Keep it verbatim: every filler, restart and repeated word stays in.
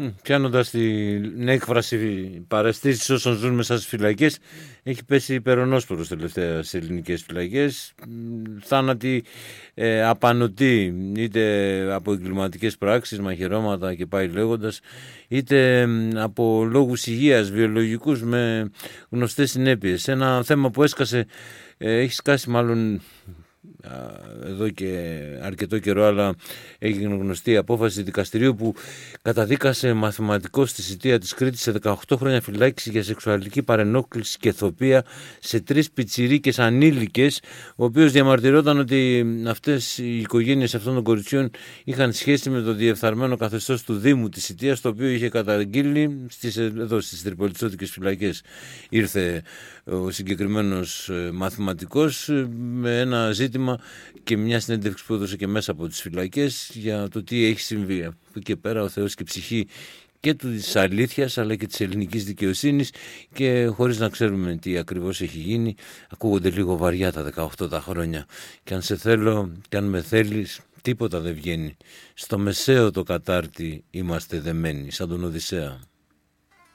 πιάνοντας την έκφραση παραστήσεις όσων ζουν μέσα στις φυλακές, έχει πέσει υπερονόσπορος τελευταία σε ελληνικές φυλακές. Θάνατοι ε, απανωτοί, είτε από εγκληματικές πράξεις, μαχαιρώματα και πάει λέγοντας, είτε από λόγους υγείας, βιολογικούς με γνωστές συνέπειες. Ένα θέμα που έσκασε, ε, έχει σκάσει μάλλον εδώ και αρκετό καιρό, αλλά έγινε γνωστή η απόφαση δικαστηρίου που καταδίκασε μαθηματικό στη Σιτία της Κρήτης σε δεκαοκτώ χρόνια φυλάκιση για σεξουαλική παρενόχληση και θοπία σε τρεις πιτσιρίκες ανήλικες, ο οποίος διαμαρτυρόταν ότι αυτές οι οικογένειες αυτών των κοριτσιών είχαν σχέση με το διεφθαρμένο καθεστώς του Δήμου της Σιτίας, το οποίο είχε καταγγείλει στις, εδώ στις τριπολιτσώτικες φυλακές. Ήρθε ο συγκεκριμένος μαθηματικός με ένα ζήτημα και μια συνέντευξη που έδωσε και μέσα από τις φυλακές για το τι έχει συμβεί. Από εκεί πέρα ο Θεός και ψυχή και της αλήθειας αλλά και της ελληνικής δικαιοσύνης, και χωρίς να ξέρουμε τι ακριβώς έχει γίνει, ακούγονται λίγο βαριά τα δεκαοκτώ τα χρόνια. Και αν σε θέλω και αν με θέλεις, τίποτα δεν βγαίνει. Στο μεσαίο το κατάρτι είμαστε δεμένοι, σαν τον Οδυσσέα.